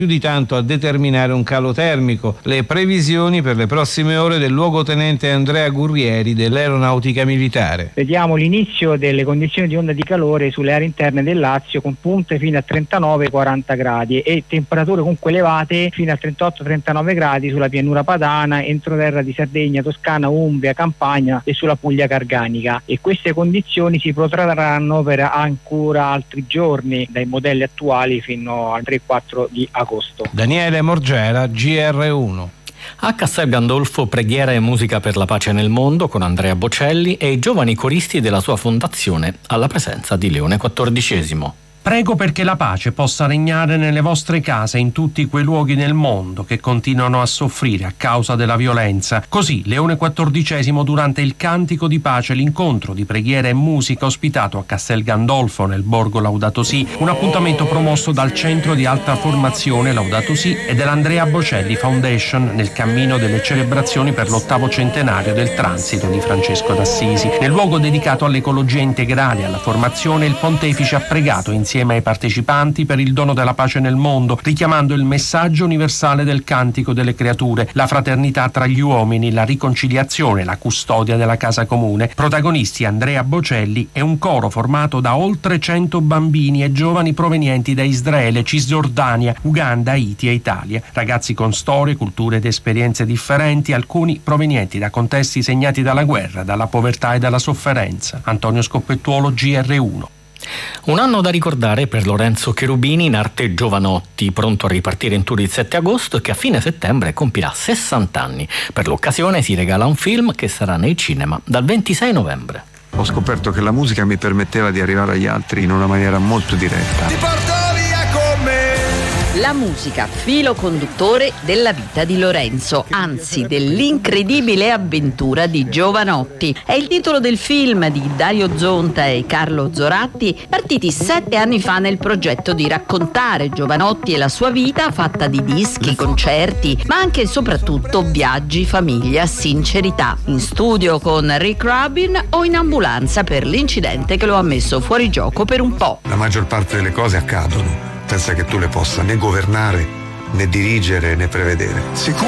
più di tanto a determinare un calo termico. Le previsioni per le prossime ore del luogotenente Andrea Gurrieri dell'Aeronautica Militare. Vediamo l'inizio delle condizioni di onda di calore sulle aree interne del Lazio con punte fino a 39-40 gradi e temperature comunque elevate fino a 38-39 gradi sulla pianura padana, entroterra di Sardegna, Toscana, Umbria, Campania e sulla Puglia Garganica, e queste condizioni si protrarranno per ancora altri giorni dai modelli attuali fino al 3-4 di agosto. Daniele Morgera, GR1. A Castel Gandolfo preghiera e musica per la pace nel mondo con Andrea Bocelli e i giovani coristi della sua fondazione alla presenza di Leone XIV. Prego perché la pace possa regnare nelle vostre case e in tutti quei luoghi nel mondo che continuano a soffrire a causa della violenza. Così Leone XIV, durante il cantico di pace, l'incontro di preghiera e musica ospitato a Castel Gandolfo nel borgo Laudato Si, un appuntamento promosso dal Centro di Alta Formazione Laudato Si e dell'Andrea Bocelli Foundation nel cammino delle celebrazioni per l'8° centenario del transito di Francesco d'Assisi. Nel luogo dedicato all'ecologia integrale e alla formazione, il pontefice ha pregato insieme ai partecipanti per il dono della pace nel mondo, richiamando il messaggio universale del cantico delle creature, la fraternità tra gli uomini, la riconciliazione, la custodia della casa comune. Protagonisti Andrea Bocelli e un coro formato da oltre 100 bambini e giovani provenienti da Israele, Cisgiordania, Uganda, Haiti e Italia. Ragazzi con storie, culture ed esperienze differenti, alcuni provenienti da contesti segnati dalla guerra, dalla povertà e dalla sofferenza. Antonio Scoppettuolo, GR1. Un anno da ricordare per Lorenzo Cherubini in arte Giovanotti, pronto a ripartire in tour il 7 agosto e che a fine settembre compirà 60 anni. Per l'occasione si regala un film che sarà nei cinema dal 26 novembre. Ho scoperto che la musica mi permetteva di arrivare agli altri in una maniera molto diretta. Ti porto via con me. La musica, filo conduttore della vita di Lorenzo, anzi dell'incredibile avventura di Giovanotti. È il titolo del film di Dario Zonta e Carlo Zoratti, partiti 7 anni fa nel progetto di raccontare Giovanotti e la sua vita fatta di dischi, concerti, ma anche e soprattutto viaggi, famiglia, sincerità. In studio con Rick Rubin o in ambulanza per l'incidente che lo ha messo fuori gioco per un po'. La maggior parte delle cose accadono senza che tu le possa né governare, né dirigere, né prevedere.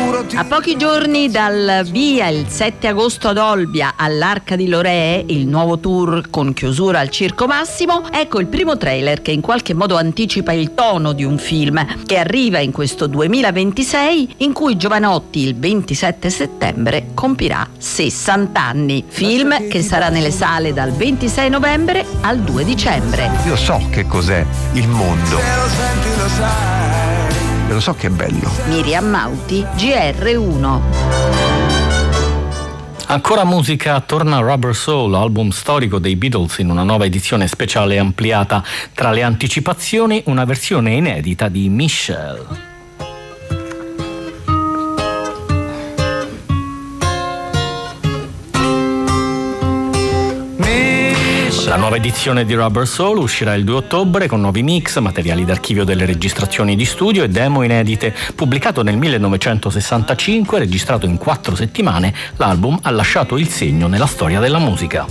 A pochi giorni dal via il 7 agosto ad Olbia all'Arca di Loree, il nuovo tour con chiusura al Circo Massimo, ecco il primo trailer che in qualche modo anticipa il tono di un film che arriva in questo 2026 in cui Giovanotti il 27 settembre compirà 60 anni. Film che sarà nelle sale dal 26 novembre al 2 dicembre. Io so che cos'è il mondo. Se lo senti lo sai. Lo so che è bello. Miriam Mauti, GR1. Ancora musica, torna Rubber Soul, album storico dei Beatles in una nuova edizione speciale ampliata. Tra le anticipazioni una versione inedita di Michelle. La nuova edizione di Rubber Soul uscirà il 2 ottobre con nuovi mix, materiali d'archivio delle registrazioni di studio e demo inedite. Pubblicato nel 1965, registrato in 4 settimane, l'album ha lasciato il segno nella storia della musica.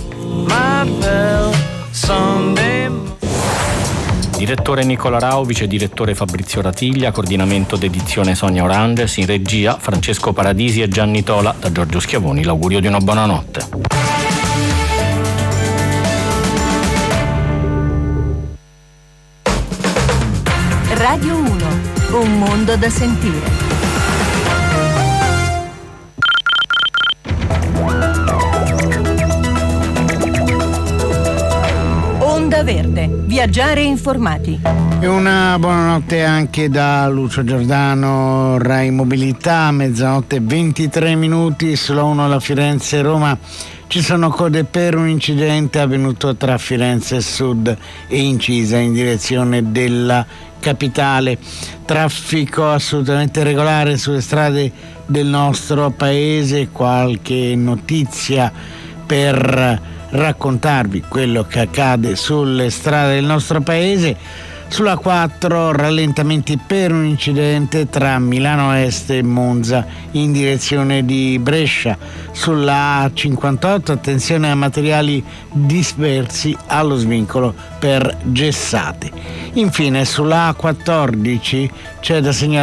Direttore Nicola Rau, vice direttore Fabrizio Ratiglia, coordinamento d'edizione Sonia Oranges, in regia Francesco Paradisi e Gianni Tola. Da Giorgio Schiavoni l'augurio di una buona notte. Radio 1, un mondo da sentire. Onda Verde, viaggiare informati. E una buonanotte anche da Lucio Giordano, Rai Mobilità, mezzanotte 23 minuti, sulla 1 alla Firenze-Roma. Ci sono code per un incidente avvenuto tra Firenze Sud e Incisa in direzione della capitale. Traffico assolutamente regolare sulle strade del nostro paese. Qualche notizia per raccontarvi quello che accade sulle strade del nostro paese. Sulla 4 rallentamenti per un incidente tra Milano Est e Monza in direzione di Brescia. Sulla A58 attenzione a materiali dispersi allo svincolo per Gessate. Infine sulla A14 c'è da segnalare